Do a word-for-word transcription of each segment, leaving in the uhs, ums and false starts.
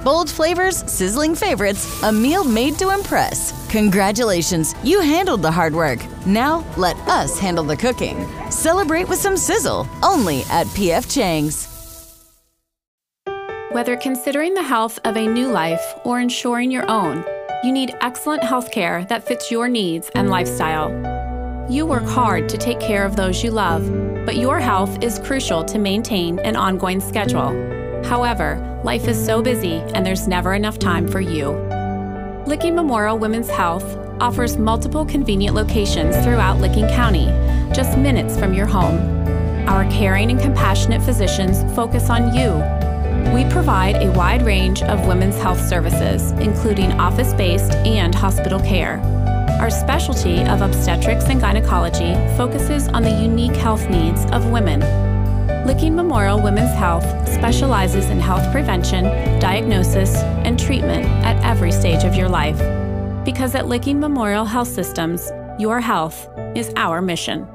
Bold flavors, sizzling favorites, a meal made to impress. Congratulations, you handled the hard work. Now, let us handle the cooking. Celebrate with some sizzle, only at P F Chang's. Whether considering the health of a new life or ensuring your own, you need excellent health care that fits your needs and lifestyle. You work hard to take care of those you love, but your health is crucial to maintain an ongoing schedule. However, life is so busy and there's never enough time for you. Licking Memorial Women's Health offers multiple convenient locations throughout Licking County, just minutes from your home. Our caring and compassionate physicians focus on you. We provide a wide range of women's health services, including office-based and hospital care. Our specialty of obstetrics and gynecology focuses on the unique health needs of women. Licking Memorial Women's Health specializes in health prevention, diagnosis, and treatment at every stage of your life. Because at Licking Memorial Health Systems, your health is our mission.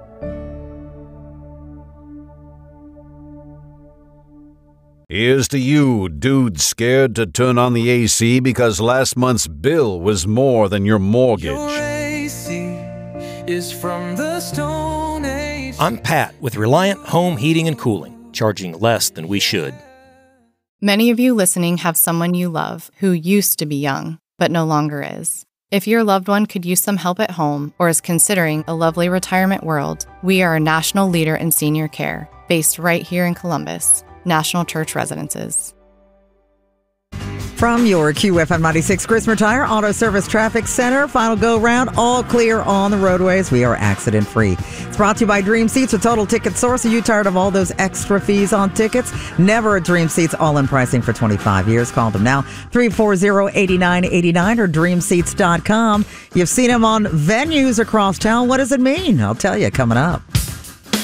Here's to you, dude scared to turn on the A C because last month's bill was more than your mortgage. Your A C is from the Stone Age. I'm Pat with Reliant Home Heating and Cooling, charging less than we should. Many of you listening have someone you love who used to be young, but no longer is. If your loved one could use some help at home or is considering a lovely retirement world, we are a national leader in senior care, based right here in Columbus. National Church Residences. From your Q F M ninety-six Grismer Tire Auto Service Traffic Center, final go round, all clear on the roadways. We are accident free. It's brought to you by Dream Seats, a total ticket source. Are you tired of all those extra fees on tickets? Never a Dream Seats, all in pricing for twenty-five years. Call them now, three four zero, eight nine eight nine or dream seats dot com. You've seen them on venues across town. What does it mean? I'll tell you coming up.